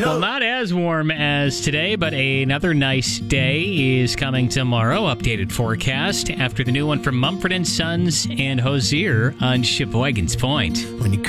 Well, not as warm as today, but another nice day is coming tomorrow. Updated forecast after the new one from Mumford & Sons and Hosier on Sheboygan's Point. When you